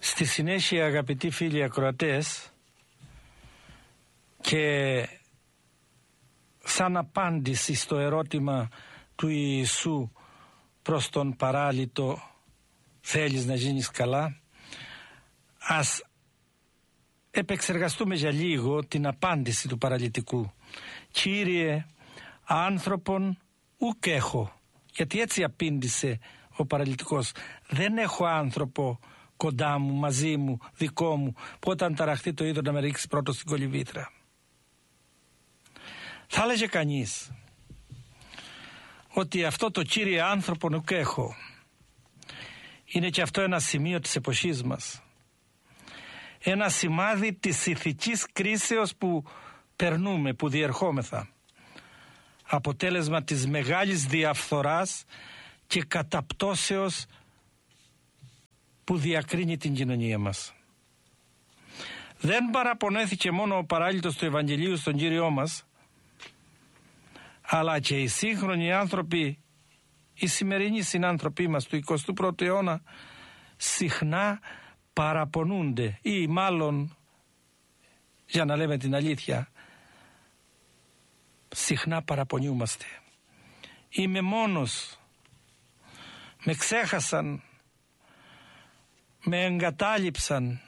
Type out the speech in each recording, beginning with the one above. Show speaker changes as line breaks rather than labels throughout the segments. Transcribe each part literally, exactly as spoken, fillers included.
Στη συνέχεια, αγαπητοί φίλοι ακροατές, και σαν απάντηση στο ερώτημα του Ιησού προς τον παράλυτο, θέλεις να γίνεις καλά, ας επεξεργαστούμε για λίγο την απάντηση του παραλυτικού. Κύριε, άνθρωπον ουκ έχω. Γιατί έτσι απήντησε ο παραλυτικός. Δεν έχω άνθρωπο κοντά μου, μαζί μου, δικό μου, που όταν ταραχτεί το είδο να με ρίξει πρώτο στην κολυβήθρα. Θα έλεγε κανείς ότι αυτό το Κύριε άνθρωπον ουκ έχω είναι και αυτό ένα σημείο της εποχής μας. Ένα σημάδι της ηθικής κρίσεως που περνούμε, που διερχόμεθα. Αποτέλεσμα της μεγάλης διαφθοράς και καταπτώσεως που διακρίνει την κοινωνία μας. Δεν παραπονέθηκε μόνο ο παράλυτος του Ευαγγελίου στον Κύριό μας, αλλά και οι σύγχρονοι άνθρωποι, οι σημερινοί συνάνθρωποι μας του εικοστού πρώτου αιώνα, συχνά παραπονούνται, ή μάλλον, για να λέμε την αλήθεια, συχνά παραπονιούμαστε. Είμαι μόνος, με ξέχασαν, με εγκατάλειψαν,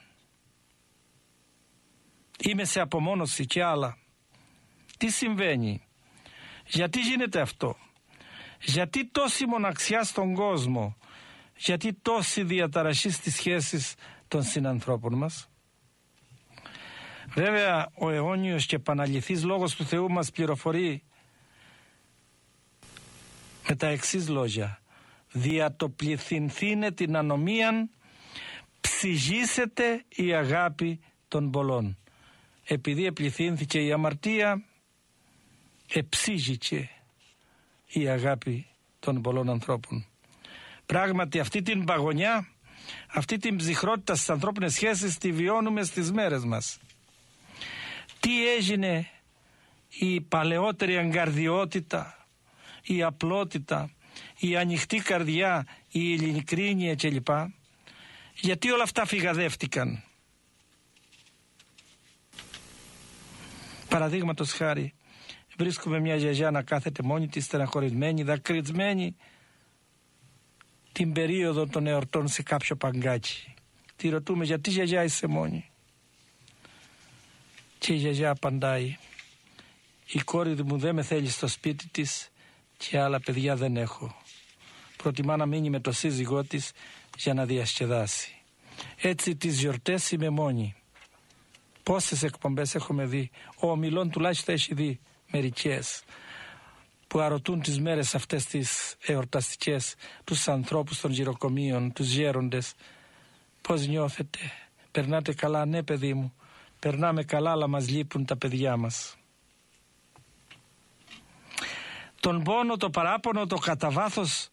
είμαι σε απομόνωση και άλλα. Τι συμβαίνει? Γιατί γίνεται αυτό? Γιατί τόση μοναξιά στον κόσμο? Γιατί τόση διαταραχή στις σχέσεις των συνανθρώπων μας? Βέβαια, ο αιώνιος και επαναληφθής λόγος του Θεού μας πληροφορεί με τα εξής λόγια: δια το πληθυνθήνε την ανομίαν, ψυγίσεται η αγάπη των πολλών. Επειδή επληθύνθηκε η αμαρτία, εψύγηκε η αγάπη των πολλών ανθρώπων. Πράγματι αυτή την παγωνιά, αυτή την ψυχρότητα στις ανθρώπινες σχέσεις τη βιώνουμε στις μέρες μας. Τι έγινε η παλαιότερη αγκαρδιότητα, η απλότητα, η ανοιχτή καρδιά, η ειλικρίνεια κλπ? Γιατί όλα αυτά φυγαδεύτηκαν? Παραδείγματος χάρη, βρίσκουμε μια γιαγιά να κάθεται μόνη της, στεναχωρημένη, δακρυσμένη, την περίοδο των εορτών σε κάποιο παγκάκι. Τη ρωτούμε, γιατί γιαγιά είσαι μόνη? Και η γιαγιά απαντάει, η κόρη μου δεν με θέλει στο σπίτι της και άλλα παιδιά δεν έχω. Προτιμά να μείνει με το σύζυγό της για να διασκεδάσει. Έτσι τις γιορτές είμαι μόνη. Πόσες εκπομπές έχουμε δει, ο Ομιλών τουλάχιστον έχει δει μερικές, που αρωτούν τις μέρες αυτές τις εορταστικές τους ανθρώπους των γυροκομείων, τους γέροντες. Πώς νιώθετε? Περνάτε καλά? Ναι παιδί μου, περνάμε καλά, αλλά μας λείπουν τα παιδιά μας. Τον πόνο, το παράπονο, το κατά βάθος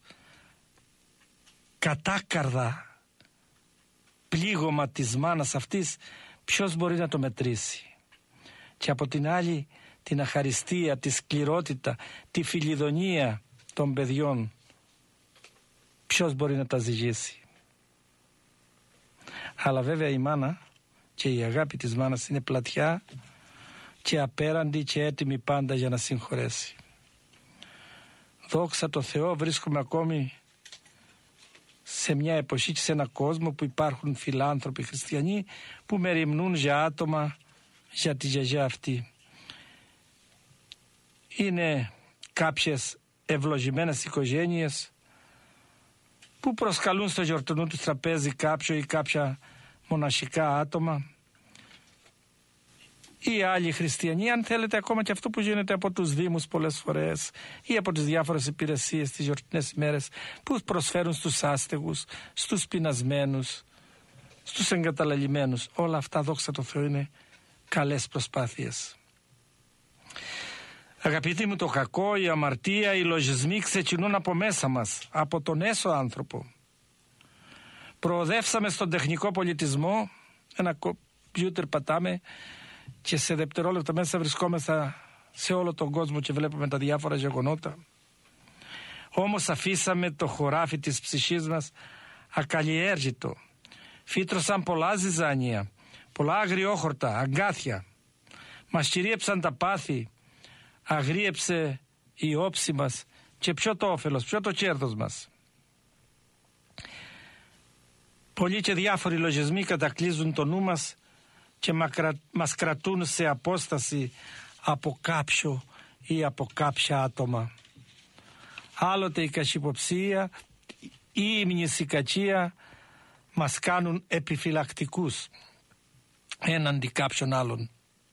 κατάκαρδα πλήγωμα της μάνας αυτής, ποιος μπορεί να το μετρήσει? Και από την άλλη την αχαριστία, τη σκληρότητα, τη φιλιδονία των παιδιών, ποιος μπορεί να τα ζυγίσει? Αλλά βέβαια η μάνα και η αγάπη της μάνας είναι πλατιά και απέραντη και έτοιμη πάντα για να συγχωρέσει. Δόξα τω Θεώ, βρίσκομαι ακόμη σε μια εποχή και σε ένα κόσμο που υπάρχουν φιλάνθρωποι χριστιανοί που μεριμνούν για άτομα, για τη γιαγιά αυτή. Είναι κάποιες ευλογημένες οικογένειες που προσκαλούν στο γιορτινό του τραπέζι κάποιο ή κάποια μοναχικά άτομα, ή άλλοι χριστιανοί, αν θέλετε, ακόμα και αυτό που γίνεται από τους δήμους πολλές φορές ή από τις διάφορες υπηρεσίες τις γιορτινές ημέρες που προσφέρουν στους άστεγους, στους πεινασμένους, στους εγκαταλελειμμένους. Όλα αυτά, δόξα τω Θεώ, είναι καλές προσπάθειες. Αγαπητοί μου, το κακό, η αμαρτία, οι λογισμοί ξεκινούν από μέσα μας, από τον έσω άνθρωπο. Προοδεύσαμε στον τεχνικό πολιτισμό, ένα κομπιούτερ πατάμε και σε δευτερόλεπτα μέσα βρισκόμεθα σε όλο τον κόσμο και βλέπουμε τα διάφορα γεγονότα. Όμως αφήσαμε το χωράφι της ψυχής μας ακαλλιέργητο φύτρωσαν πολλά ζυζάνια, πολλά αγριόχορτα, αγκάθια. Μας κυρίεψαν τα πάθη, αγρίεψε η όψη μας και ποιο το όφελος, ποιο το κέρδος μας. Πολλοί και διάφοροι λογισμοί κατακλείζουν το νου μας και μας κρατούν σε απόσταση από κάποιο ή από κάποια άτομα. Άλλοτε η καχυποψία ή η μνησικατσία μας κάνουν επιφυλακτικούς έναντι κάποιων άλλων.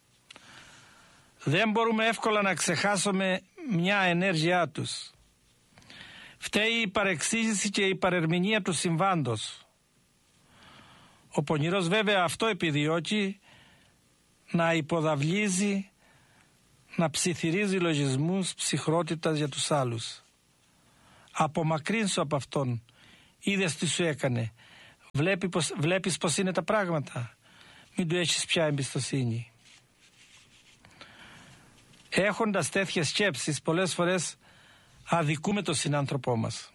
Δεν μπορούμε εύκολα να ξεχάσουμε μια ενέργειά τους. Φταίει η παρεξήγηση και η παρερμηνία του συμβάντος. Ο πονηρός βέβαια αυτό επιδιώκει, να υποδαβλίζει, να ψιθυρίζει λογισμούς ψυχρότητας για τους άλλους. Απομακρύνσου από αυτόν, είδες τι σου έκανε, Βλέπει πως, βλέπεις πως είναι τα πράγματα, μην του έχεις πια εμπιστοσύνη. Έχοντας τέτοιες σκέψεις πολλές φορές αδικούμε τον συνάνθρωπό μας.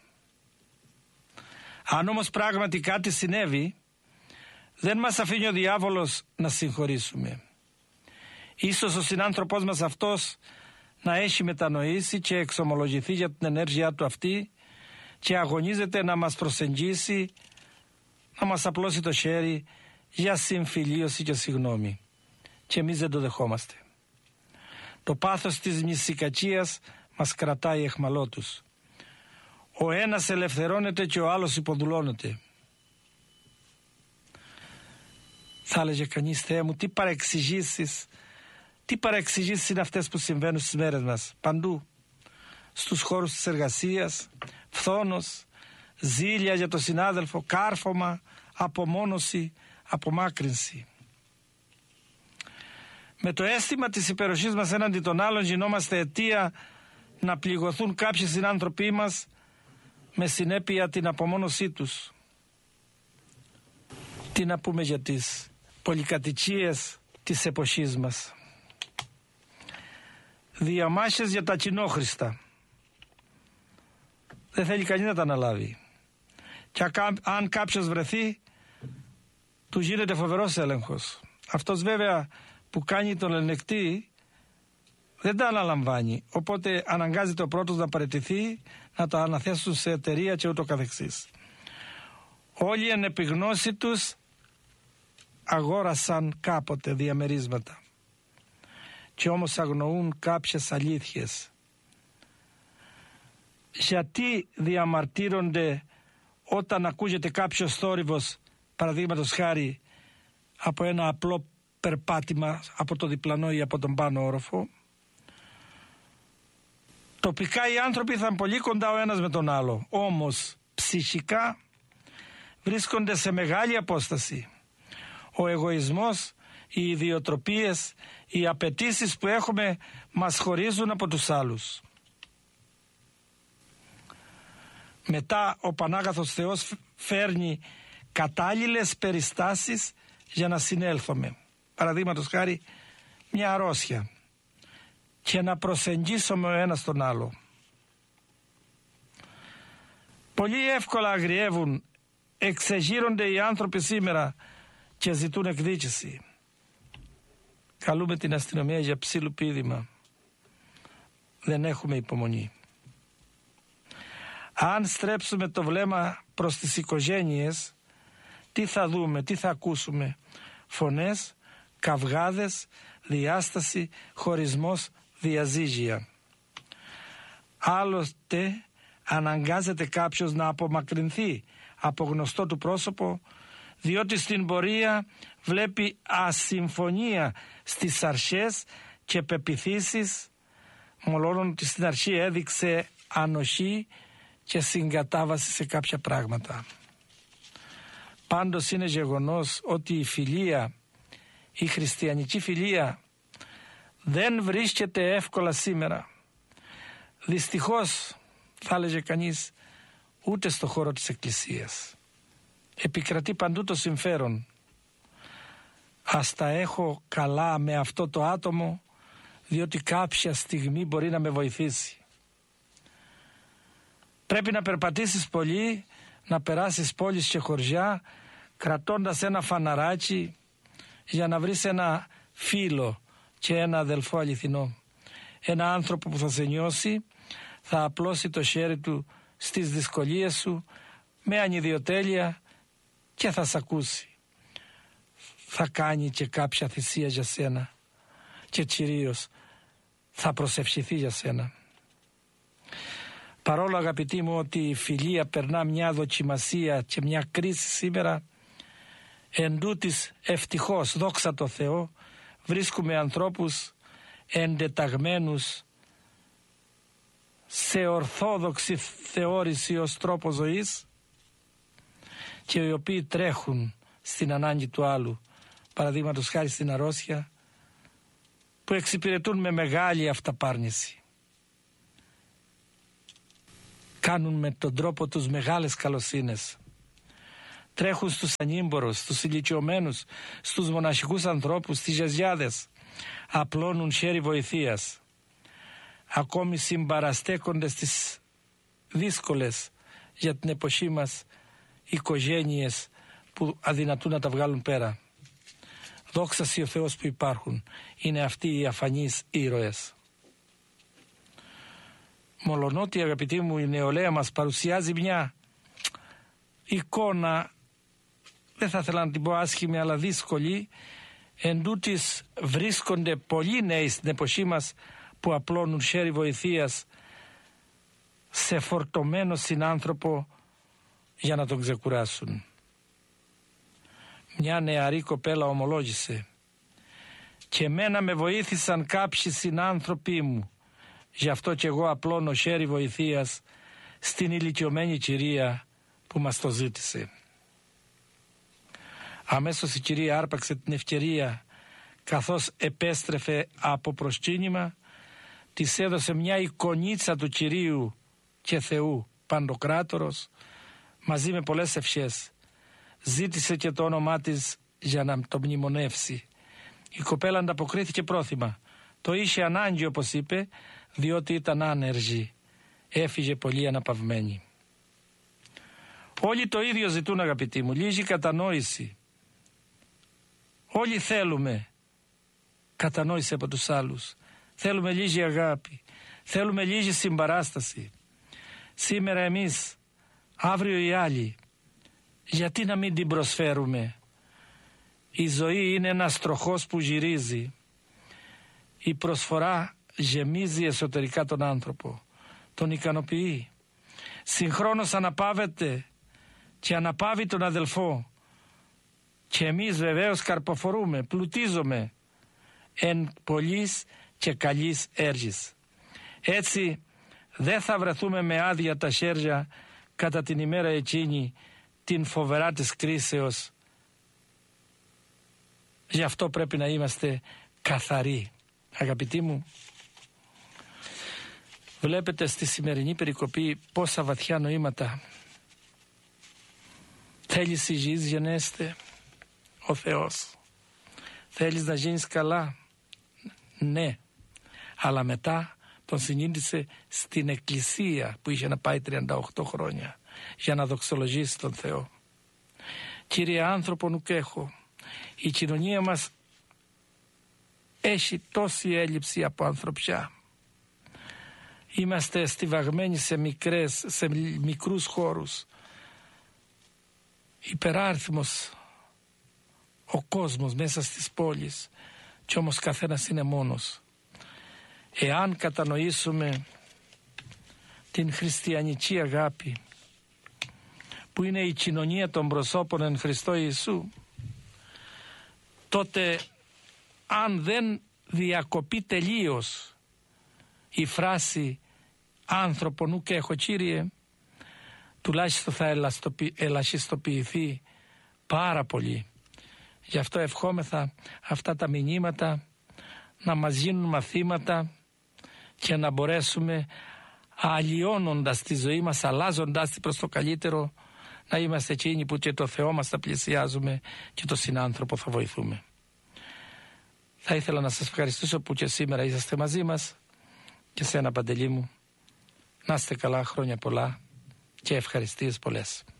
Αν όμως πράγματι κάτι συνέβη, δεν μας αφήνει ο διάβολος να συγχωρήσουμε. Ίσως ο συνάνθρωπός μας αυτός να έχει μετανοήσει και εξομολογηθεί για την ενέργειά του αυτή και αγωνίζεται να μας προσεγγίσει, να μας απλώσει το χέρι για συμφιλίωση και συγγνώμη. Και εμείς δεν το δεχόμαστε. Το πάθος της μνησικατσίας μας κρατάει εχμαλώτους. Ο ένας ελευθερώνεται και ο άλλος υποδουλώνεται. Θα έλεγε κανείς, Θεέ μου, τι παρεξηγήσεις, τι παρεξηγήσεις είναι αυτές που συμβαίνουν στις μέρες μας, παντού, στους χώρους της εργασίας, φθόνος, ζήλια για τον συνάδελφο, κάρφωμα, απομόνωση, απομάκρυνση. Με το αίσθημα της υπεροχής μας έναντι των άλλων γινόμαστε αιτία να πληγωθούν κάποιοι συνάνθρωποι μας με συνέπεια την απομόνωσή τους. Τι να πούμε για τις πολυκατοικίες της εποχής μας. Διαμάχες για τα κοινόχρηστα. Δεν θέλει κανείς να τα αναλάβει. Και αν κάποιος βρεθεί, του γίνεται φοβερός έλεγχος. Αυτός βέβαια που κάνει τον ελεγκτή δεν τα αναλαμβάνει. Οπότε αναγκάζεται ο πρώτος να παραιτηθεί, να τα αναθέσουν σε εταιρεία και ούτω καθεξής. Όλοι εν επιγνώση τους αγόρασαν κάποτε διαμερίσματα και όμως αγνοούν κάποιες αλήθειες. Γιατί διαμαρτύρονται όταν ακούγεται κάποιος θόρυβος, παραδείγματος χάρη από ένα απλό περπάτημα από το διπλανό ή από τον πάνω όροφο? Τοπικά οι άνθρωποι θα είναι πολύ κοντά ο ένας με τον άλλο, όμως ψυχικά βρίσκονται σε μεγάλη απόσταση. Ο εγωισμός, οι ιδιοτροπίες, οι απαιτήσεις που έχουμε μας χωρίζουν από τους άλλους. Μετά ο Πανάγαθος Θεός φέρνει κατάλληλες περιστάσεις για να συνέλθουμε. Παραδείγματος χάρη μια αρρώστια και να προσεγγίσουμε ο ένας τον άλλο. Πολύ εύκολα αγριεύουν, εξεγείρονται οι άνθρωποι σήμερα και ζητούν εκδίκηση. Καλούμε την αστυνομία για ψήλου πήδημα. Δεν έχουμε υπομονή. Αν στρέψουμε το βλέμμα προς τις οικογένειες, τι θα δούμε, τι θα ακούσουμε? Φωνές, καυγάδες, διάσταση, χωρισμός, διαζύγια. Άλλοτε αναγκάζεται κάποιος να απομακρυνθεί από γνωστό του πρόσωπο, διότι στην πορεία βλέπει ασυμφωνία στις αρχές και πεποιθήσεις, μολόνον ότι στην αρχή έδειξε ανοχή και συγκατάβαση σε κάποια πράγματα. Πάντως είναι γεγονός ότι η φιλία, η χριστιανική φιλία δεν βρίσκεται εύκολα σήμερα. Δυστυχώς, θα έλεγε κανείς, ούτε στο χώρο της Εκκλησίας. Επικρατεί παντού το συμφέρον. Ας τα έχω καλά με αυτό το άτομο, διότι κάποια στιγμή μπορεί να με βοηθήσει. Πρέπει να περπατήσεις πολύ, να περάσεις πόλεις και χωριά, κρατώντας ένα φαναράκι για να βρεις ένα φίλο και ένα αδελφό αληθινό. Ένα άνθρωπο που θα σε νιώσει, θα απλώσει το χέρι του στις δυσκολίες σου με ανιδιοτέλεια και θα σ' ακούσει. Θα κάνει και κάποια θυσία για σένα και κυρίως θα προσευχηθεί για σένα. Παρόλο, αγαπητοί μου, ότι η φιλία περνά μια δοκιμασία και μια κρίση σήμερα, εν τούτης ευτυχώς, δόξα τω Θεώ, βρίσκουμε ανθρώπους εντεταγμένους σε ορθόδοξη θεώρηση ως τρόπο ζωής και οι οποίοι τρέχουν στην ανάγκη του άλλου, παραδείγματος χάρη στην αρρώστια, που εξυπηρετούν με μεγάλη αυταπάρνηση. Κάνουν με τον τρόπο τους μεγάλες καλοσύνες. Τρέχουν στους ανήμπορους, στους ηλικιωμένους, στους μοναχικούς ανθρώπους, στις γιαγιάδες. Απλώνουν χέρι βοηθείας. Ακόμη συμπαραστέκονται στις δύσκολες για την εποχή μας οικογένειες που αδυνατούν να τα βγάλουν πέρα. Δόξα σοι ο Θεός που υπάρχουν. Είναι αυτοί οι αφανείς ήρωες. Μολονότι, αγαπητοί μου, η νεολαία μας παρουσιάζει μια εικόνα, δεν θα ήθελα να την πω άσχημη αλλά δύσκολη, εν τούτης βρίσκονται πολλοί νέοι στην εποχή μας που απλώνουν χέρι βοηθείας σε φορτωμένο συνάνθρωπο για να τον ξεκουράσουν. Μια νεαρή κοπέλα ομολόγησε: «Και εμένα με βοήθησαν κάποιοι συνάνθρωποι μου, γι' αυτό κι εγώ απλώνω χέρι βοηθείας στην ηλικιωμένη κυρία που μας το ζήτησε». Αμέσως η κυρία άρπαξε την ευκαιρία, καθώς επέστρεφε από προσκύνημα, της έδωσε μια εικονίτσα του Κυρίου και Θεού Παντοκράτορος μαζί με πολλές ευχές. Ζήτησε και το όνομά της για να το μνημονεύσει. Η κοπέλα ανταποκρίθηκε πρόθυμα. Το είχε ανάγκη, όπως είπε, διότι ήταν άνεργη. Έφυγε πολύ αναπαυμένη. Όλοι το ίδιο ζητούν, αγαπητοί μου, λίγη κατανόηση. Όλοι θέλουμε κατανόηση από τους άλλους. Θέλουμε λίγη αγάπη. Θέλουμε λίγη συμπαράσταση. Σήμερα εμείς, αύριο οι άλλοι. Γιατί να μην την προσφέρουμε? Η ζωή είναι ένας τροχός που γυρίζει. Η προσφορά γεμίζει εσωτερικά τον άνθρωπο. Τον ικανοποιεί. Συγχρόνως αναπαύεται και αναπαύει τον αδελφό. Και εμείς βεβαίως καρποφορούμε, πλουτίζουμε εν πολλής και καλής έργης. Έτσι δεν θα βρεθούμε με άδεια τα χέρια κατά την ημέρα εκείνη την φοβερά της κρίσεως. Γι' αυτό πρέπει να είμαστε καθαροί. Αγαπητοί μου, βλέπετε στη σημερινή περικοπή πόσα βαθιά νοήματα. Θέλεις υγιής γενέστε, ο Θεός. Θέλεις να γίνεις καλά, ναι. Αλλά μετά τον συνήντησε στην εκκλησία που είχε να πάει τριάντα οκτώ χρόνια για να δοξολογήσει τον Θεό. Κύριε, άνθρωπο νουκ έχω. Η κοινωνία μας έχει τόση έλλειψη από ανθρωπιά. Είμαστε στιβαγμένοι σε μικρές, σε μικρούς χώρους. Υπεράριθμος ο κόσμος μέσα στις πόλεις, κι όμως καθένας είναι μόνος. Εάν κατανοήσουμε την χριστιανική αγάπη, που είναι η κοινωνία των προσώπων εν Χριστώ Ιησού, τότε αν δεν διακοπεί τελείως η φράση «άνθρωπο νουκ έχω, Κύριε», τουλάχιστον θα ελαχιστοποιηθεί πάρα πολύ. Γι' αυτό ευχόμεθα αυτά τα μηνύματα να μας γίνουν μαθήματα και να μπορέσουμε, αλλοιώνοντας τη ζωή μας, αλλάζοντας τη προς το καλύτερο, να είμαστε εκείνοι που και το Θεό μας θα πλησιάζουμε και το συνάνθρωπο θα βοηθούμε. Θα ήθελα να σας ευχαριστήσω που και σήμερα είσαστε μαζί μας, και σένα, Παντελή μου, να είστε καλά, χρόνια πολλά και ευχαριστίες πολλές.